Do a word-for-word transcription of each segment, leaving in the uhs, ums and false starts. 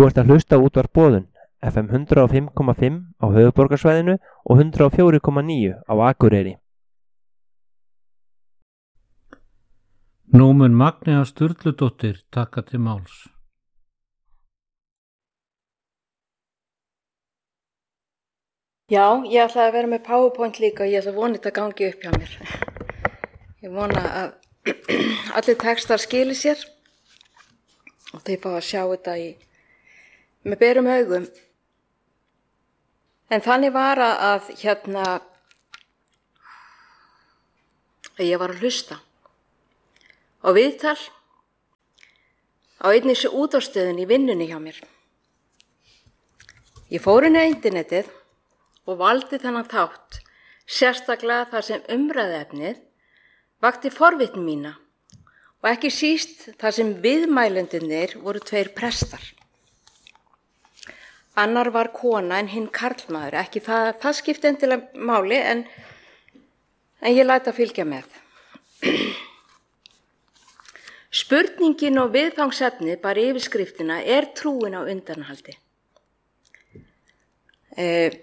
Þú ert að hlusta á útvarp Boðun, F M hundrað og fimm komma fimm á höfuðborgarsvæðinu og hundrað og fjögur komma níu á Akureyri. Nú mun Magnea Sturludóttir taka til máls. Já, ég ætlaði að vera með PowerPoint líka og ég ætla að vona þetta gangi upp hjá mér. Ég vona að allir textar skili sér og þeir fá að sjá þetta í, með berum augum. En þannig var að hérna, að ég var að hlusta á viðtal á einni þessu útvarpsstöðinni í vinnunni hjá mér. Ég fór inn á internetið og valdi þennan þátt, sérstaklega þar sem umræðuefnið vakti forvitni mína og ekki síst þar sem viðmælendurnir voru tveir prestar. Annar var kona en hinn karlmaður, ekki það, það skipti endilega máli en, en ég læt að fylgja með. Spurningin og viðfangsefnið bara yfirskriftina er trúin á undanhaldi. Eh,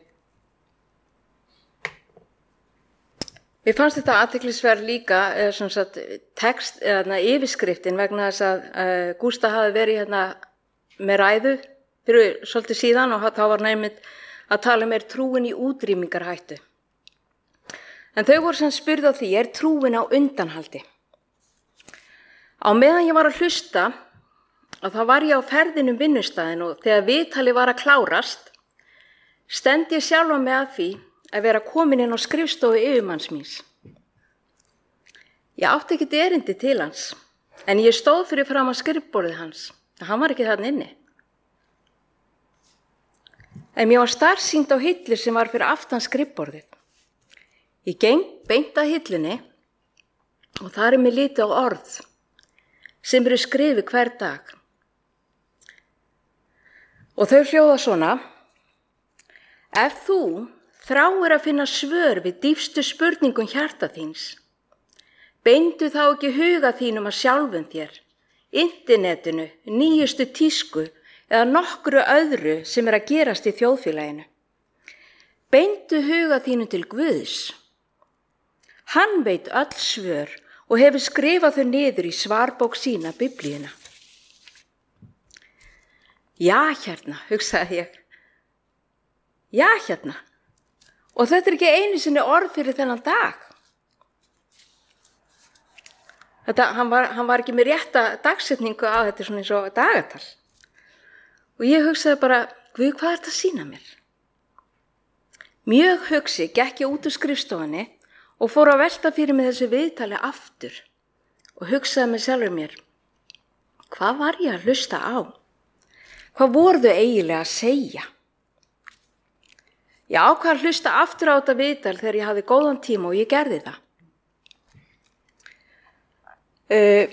Mér fannst þetta athyglisverð líka, eða svona sagt, text, eða yfirskriftin vegna þess að uh, Gústa hafi verið hérna með ræðu fyrir svolítið síðan og þá var nefnt að tala um er trúin í útrýmingarhættu. En þau voru sem spurði á því, er trúin á undanhaldi? Á meðan ég var að hlusta, að þá var ég á ferðinum vinnustæðin og þegar viðtali var að klárast, stend ég sjálfa mig að því að vera komin inn á skrifstofu yfirmanns míns. Ég átti ekkert erindi til hans, en ég stóð fyrir fram að skrifborðið hans, en hann var ekki þarna inni. En mér var starsýnt á hillu sem var fyrir aftan skrifborðið. Ég geng beint að hillunni og þar er mér litið á orð sem eru skrifið hver dag. Og þau hljóða svona: ef þú þráir að finna svör við dýpstu spurningum hjarta þíns, beindu þá ekki huga þínum að sjálfum þér, internetinu, nýjustu tísku eða nokkru öðru sem er að gerast í þjóðfélaginu. Beindu huga þínum til Guðs. Hann veit öll svör og hefur skrifað þau niður í svarbók sína, Biblíuna. Já, hérna, hugsaði ég. Já, hérna. Og þetta er ekki einu sinni orð fyrir þennan dag. Þetta, hann, var, hann var ekki með rétta dagsetningu á þetta svona eins og dagatal. Og ég hugsaði bara, Guð, hvað er þetta að sýna mér? Mjög hugsi gekk ég út úr skrifstofunni og fór að velta fyrir mig þessu viðtali aftur og hugsaði með sjálfur mér, hvað var ég að hlusta á? Hvað voru þau eiginlega að segja? Ég ákvað að hlusta aftur á þetta viðtal þegar ég hafði góðan tíma og ég gerði það. Uh,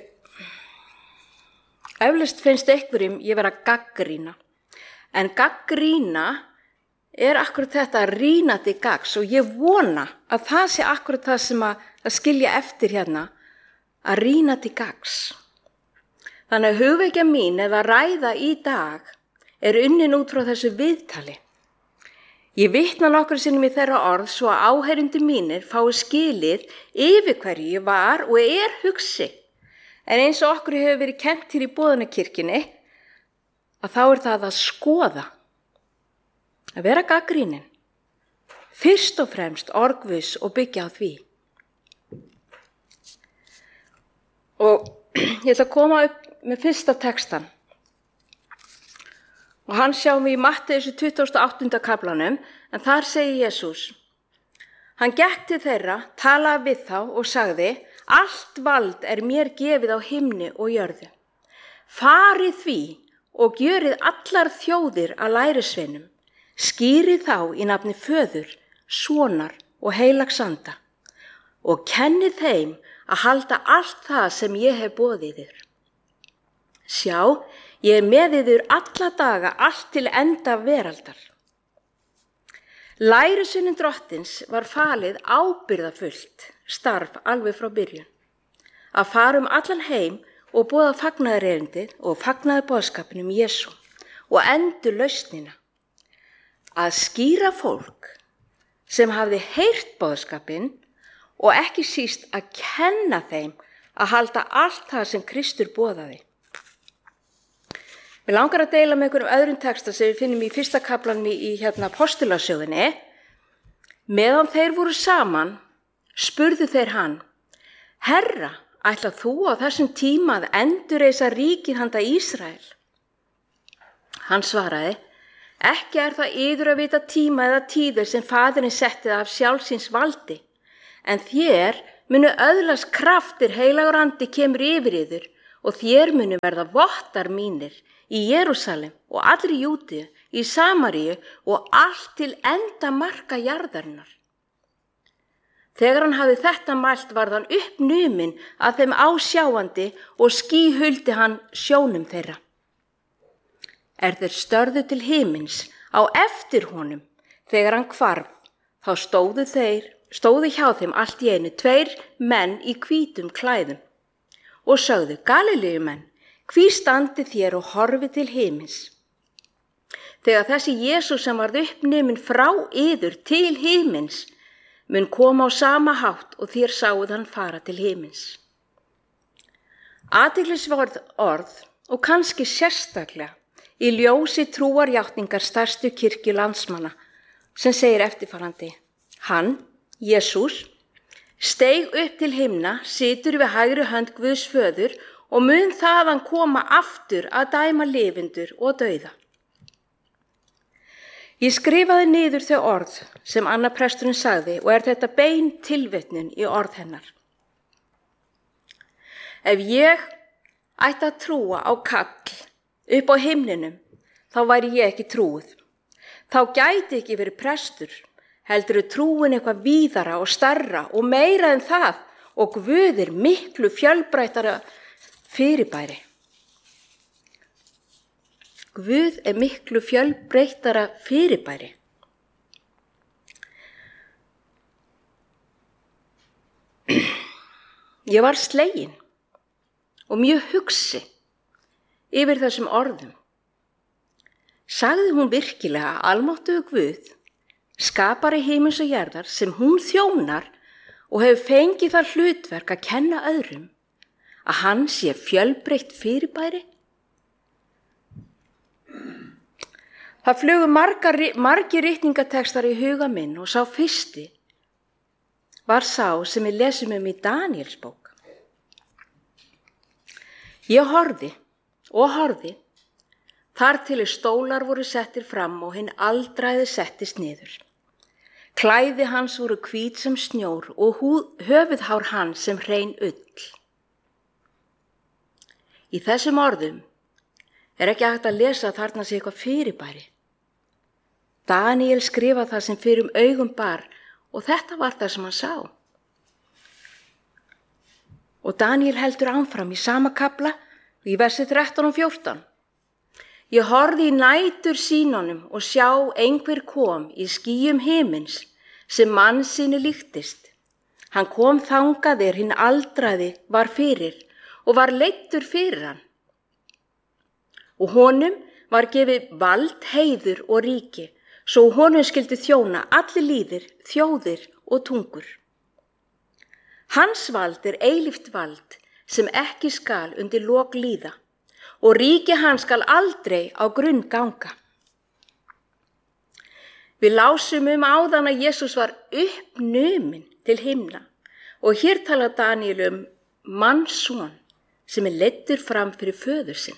eflaust finnst einhverjum ég vera að gagnrýna, en gagnrýna er akkurat þetta að rýna til gagns og ég vona að það sé akkurat það sem að, að skilja eftir hérna, að rýna til gagns. Þannig að hugvekja mín eða ræða í dag er unnin út frá þessu viðtali. Ég vitna nokkru sinnum í þeirra orð svo að áheyrendur mínir fái skilið yfir hverju ég var og er hugsi. En eins og okkur hefur verið kennt hér í Boðunarkirkjunni, að þá er það að skoða, að vera gagnrýnin, fyrst og fremst orgvus og byggja á því. Og ég ætla að koma upp með fyrsta textan. Og hann sjáum við í Matteus tuttugasta og áttunda kaflanum, en þar segir Jesús: hann gekk til þeirra, talaði við þá og sagði: allt vald er mér gefið á himni og jörðu. Farið því og gjörið allar þjóðir að lærisveinum, skýrið þá í nafni Föður, Sonar og Heilags Anda og kennið þeim að halda allt það sem ég hef boðið þér. Sjá, ég er með yður alla daga allt til enda veraldar. Lærisveinum drottins var falið ábyrgðarfullt starf alveg frá byrjun, að fara um allan heim og boða fagnaðarerindið og fagnaðarboðskapinn um Jesú og endurlausnina. Að skýra fólk sem hafði heyrt boðskapinn og ekki síst að kenna þeim að halda allt það sem Kristur boðaði. Mér langar að deila með einhverjum öðrum texta sem við finnum í fyrsta kaflanum í, í hérna Postulasögunni. Meðan þeir voru saman, spurðu þeir hann: Herra, ætlað þú á þessum tíma að endurreisa ríkið handa Ísrael? Hann svaraði: Ekki er það yður að vita tíma eða tíðir sem faðirinn setti af sjálfsins valdi, en þér munu öðlast kraftir heilagur andi kemur yfir yður og þér munu verða vottar mínir í Jerúsalem og allri Júdíu, í Samaríu og allt til enda marka jarðarinnar. Þegar hann hafði þetta mælt varð hann uppnuminn að þeim ásjáandi og skýhuldi hann sjónum þeirra. Er þeir störðu til himins á eftir honum þegar hann hvarf, þá stóðu þeir, stóðu hjá þeim allt í einu tveir menn í hvítum klæðum og sögðu: Galileumenn, hví standið þér og horfið til himins? Þegar þessi Jesús sem varð uppnuminn frá yður til himins mun koma á sama hátt og þér sáuð hann fara til himins. Athyglisverð orð og kannski sérstaklega í ljósi trúarjátningar stærstu kirkju landsmanna sem segir eftirfarandi: Hann, Jesús, steig upp til himna, situr við hægri hönd Guðs föður og mun þaðan koma aftur að dæma lifendur og dauða. Ég skrifaði niður þau orð sem Anna presturinn sagði og er þetta bein tilvitnun í orð hennar. Ef ég ætti að trúa á kall upp á himninum, þá væri ég ekki trúið. Þá gæti ekki verið prestur, heldur trúin eitthvað víðara og stærra og meira en það og Guð er miklu fjölbreyttara fyrirbæri. Guð er miklu fjölbreyttara fyrirbæri. Ég var slegin og mjög hugsi yfir þessum orðum. Sagði hún virkilega að almáttugur Guð, skapari himins og jarðar, sem hún þjónar og hefur fengið það hlutverk að kenna öðrum, að hann sé fjölbreytt fyrirbæri? Það flugu margar, margir ritningatextar í huga minn og sá fyrsti var sá sem við lesum um í Daníels bók. Ég horfði og horfði þar til stólar voru settir fram og hinn aldraði settist niður. Klæði hans voru hvít sem snjór og höfuðhár hans sem hrein ull. Í þessum orðum er ekki hægt að lesa að þarna sé eitthvað fyrirbæri. Daníel skrifa það sem fyrir um augum bar og þetta var það sem hann sá. Og Daníel heldur áfram í sama kafla í versi þrettán og fjórtán. Ég horfði í nætur sýnunum og sjá einhver kom í skýjum himins sem mannssyni líktist. Hann kom þangað er hinn aldraði var fyrir og var leiddur fyrir hann. Og honum var gefið vald, heiður og ríki, svo honum skyldi þjóna allir líðir, þjóðir og tungur. Hans vald er eilíft vald sem ekki skal undir lok líða og ríki hans skal aldrei á grunn ganga. Við lásum um áðan að Jesús var uppnuminn til himna og hér tala Daníel um mannsson sem er leiddur fram fyrir föður sinn.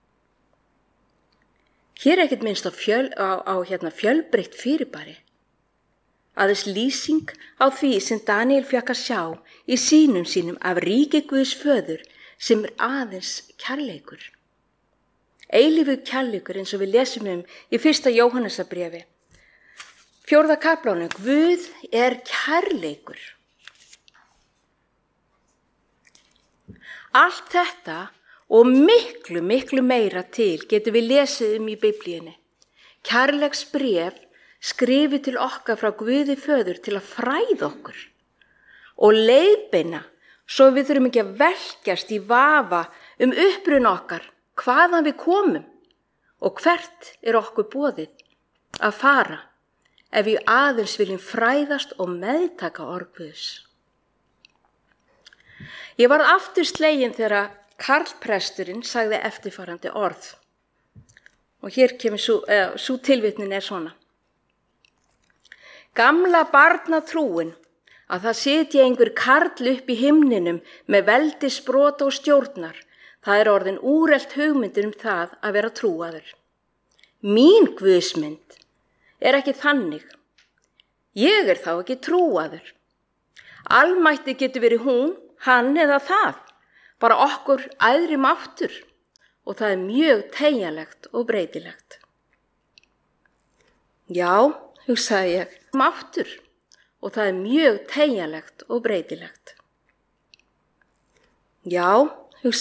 Hér er ekkert minnst á, fjöl, á, á hérna, fjölbreytt fyrirbæri. Aðeins lýsing á því sem Daníel fékk að sjá í sýnum sínum af ríki Guðs föður sem er aðeins kærleikur. Eilífur kærleikur eins og við lesum um í fyrsta Jóhannesarbréfi. Fjórða kaflanum, Guð er kærleikur. Allt þetta og miklu, miklu meira til getum við lesið um í Biblíunni. Kærleiksbréf skrifið til okkar frá Guði föður til að fræða okkur og leiðbeina svo við þurfum ekki að velkjast í vafa um uppruna okkar, hvaðan við komum Og hvert er okkur boðið að fara ef við aðeins viljum fræðast og meðtaka orð Guðs? Ég varð aftur slegin þegar karlpresturinn sagði eftirfarandi orð. Og hér kemur svo, eh, svo tilvitnin er svona. Gamla barnatrúin að það sitja einhver karl upp í himninum með veldisbrot og stjórnar, það er orðin úrelt hugmyndir um það að vera trúaður. Mín guðsmynd er ekki þannig. Ég er þá ekki trúaður. Almætti getur verið hún, hann eða það, bara okkur æðri máttur og það er mjög teygjanlegt og breytilegt. Já, hugsaði ég, máttur og það er mjög teygjanlegt og breytilegt. Já,